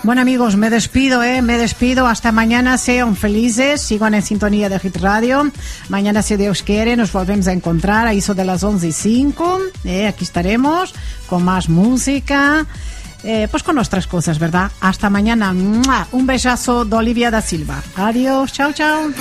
Bueno, amigos, me despido, hasta mañana, sean felices, sigan en sintonía de Hit Radio. Mañana, si Dios quiere, nos volvemos a encontrar a eso de las 11:05, aquí estaremos con más música, pues con nuestras cosas, ¿verdad? Hasta mañana. Un besazo de Olivia da Silva. Adiós, chao, chao.